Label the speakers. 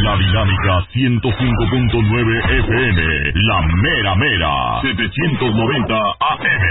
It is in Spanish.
Speaker 1: La Dinámica 105.9 FM, La Mera Mera, 790 AM.